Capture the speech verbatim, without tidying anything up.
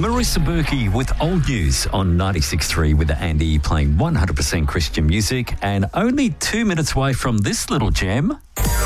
Marissa Berkey with Old News on ninety-six point three with Andy playing one hundred percent Christian music, and only two minutes away from this little gem.